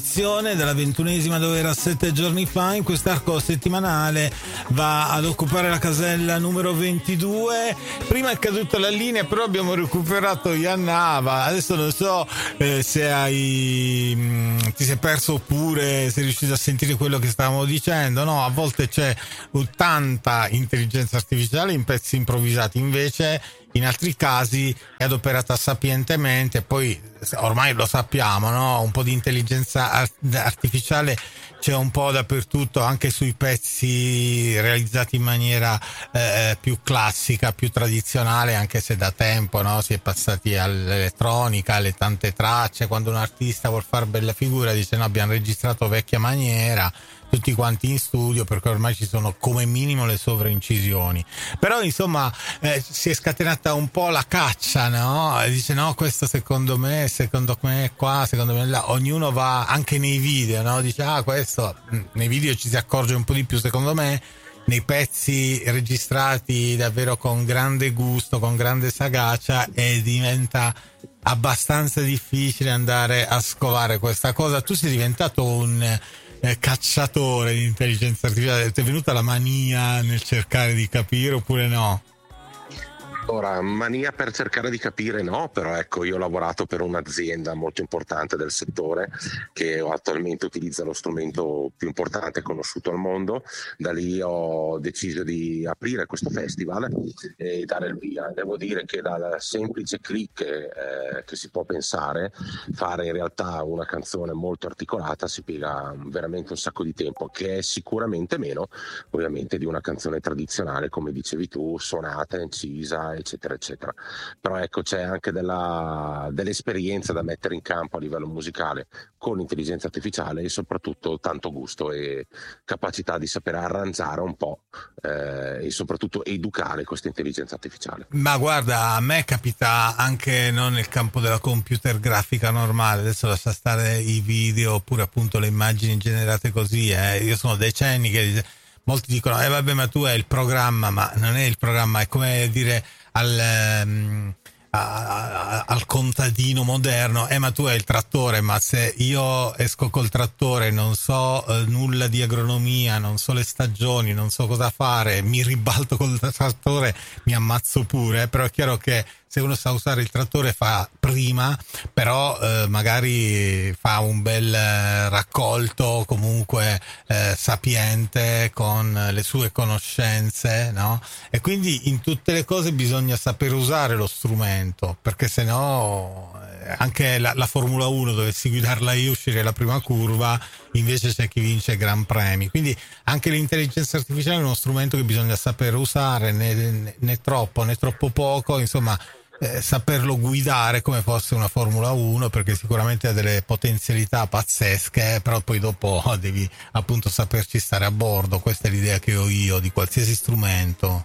Della 21esima, dove era 7 giorni fa. In quest'arco settimanale va ad occupare la casella numero 22. Prima è caduta la linea, però abbiamo recuperato Iannava. Adesso non so se ti sei perso oppure sei riuscito a sentire quello che stavamo dicendo. No, a volte c'è tanta intelligenza artificiale in pezzi improvvisati, invece in altri casi è adoperata sapientemente. Poi ormai lo sappiamo, no? Un po' di intelligenza artificiale c'è un po' dappertutto, anche sui pezzi realizzati in maniera più classica, più tradizionale, anche se da tempo, no? Si è passati all'elettronica, alle tante tracce. Quando un artista vuol fare bella figura dice no, abbiamo registrato vecchia maniera, tutti quanti in studio, perché ormai ci sono come minimo le sovraincisioni. Però insomma si è scatenata un po' la caccia, no? Dice no, questo secondo me qua, secondo me là. Ognuno va anche nei video, no? Dice questo nei video ci si accorge un po' di più, secondo me nei pezzi registrati davvero con grande gusto, con grande sagacia, e diventa abbastanza difficile andare a scovare questa cosa. Tu sei diventato un cacciatore di intelligenza artificiale, ti è venuta la mania nel cercare di capire oppure no? Ora, mania per cercare di capire no, però ecco, io ho lavorato per un'azienda molto importante del settore che attualmente utilizza lo strumento più importante e conosciuto al mondo. Da lì ho deciso di aprire questo festival e dare il via. Devo dire che dal semplice click che si può pensare, fare in realtà una canzone molto articolata si piega veramente un sacco di tempo, che è sicuramente meno ovviamente di una canzone tradizionale, come dicevi tu, suonata, incisa, eccetera eccetera. Però ecco, c'è anche dell'esperienza da mettere in campo a livello musicale con l'intelligenza artificiale, e soprattutto tanto gusto e capacità di saper arrangiare un po' e soprattutto educare questa intelligenza artificiale. Ma guarda, a me capita anche non nel campo della computer grafica normale, adesso lascia stare i video oppure appunto le immagini generate così, io sono decenni che molti dicono vabbè, ma tu hai il programma, ma non è il programma, è come dire al contadino moderno, ma tu hai il trattore, ma se io esco col trattore, non so nulla di agronomia, non so le stagioni, non so cosa fare, mi ribalto col trattore, mi ammazzo pure. Però è chiaro che se uno sa usare il trattore fa prima, però magari fa un bel raccolto comunque sapiente con le sue conoscenze, no? E quindi in tutte le cose bisogna saper usare lo strumento, perché sennò anche la Formula 1, dovessi guidarla io, uscire la prima curva, invece c'è chi vince Gran Premi. Quindi anche l'intelligenza artificiale è uno strumento che bisogna saper usare, né troppo né troppo poco, insomma saperlo guidare come fosse una Formula 1, perché sicuramente ha delle potenzialità pazzesche, però poi dopo devi appunto saperci stare a bordo. Questa è l'idea che ho io di qualsiasi strumento.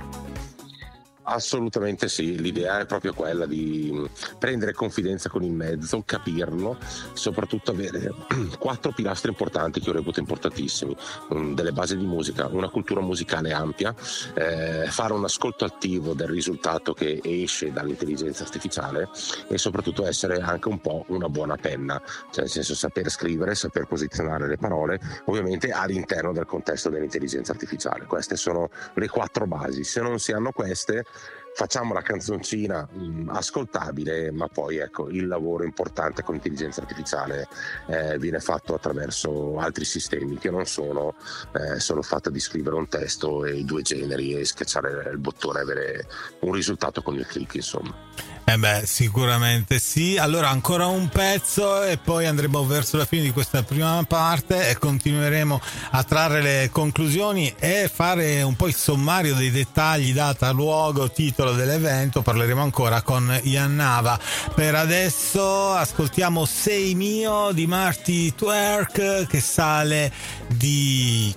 Assolutamente sì, l'idea è proprio quella di prendere confidenza con il mezzo, capirlo, soprattutto avere 4 pilastri importanti che io reputo importantissimi: delle basi di musica, una cultura musicale ampia, fare un ascolto attivo del risultato che esce dall'intelligenza artificiale, e soprattutto essere anche un po' una buona penna, cioè nel senso saper scrivere, saper posizionare le parole, ovviamente all'interno del contesto dell'intelligenza artificiale. Queste sono le 4 basi. Se non si hanno queste, facciamo la canzoncina ascoltabile, ma poi ecco, il lavoro importante con l'intelligenza artificiale viene fatto attraverso altri sistemi che non sono solo fatto di scrivere un testo e 2 generi e schiacciare il bottone e avere un risultato con il click, insomma. Sicuramente sì. Allora ancora un pezzo e poi andremo verso la fine di questa prima parte e continueremo a trarre le conclusioni e fare un po' il sommario dei dettagli, data, luogo, titolo dell'evento. Parleremo ancora con Iannava. Per adesso ascoltiamo Sei mio di Marty Twerk, che sale di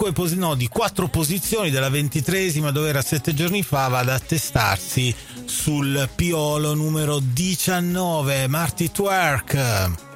4 posizioni dalla 23esima, dove era 7 giorni fa, va ad attestarsi sul piolo numero 19. Marty Twerk.